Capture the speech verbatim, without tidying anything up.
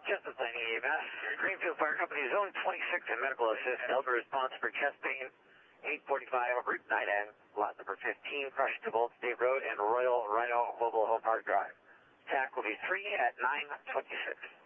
Just the planning E M S. Greenfield Fire Company, Zone twenty-six and medical assist. Elder response for chest pain. eight forty-five, Route nine N, lot number fifteen, crushed to Bolt State Road and Royal Rhino Mobile Home Park Drive. T A C will be three at nine twenty-six.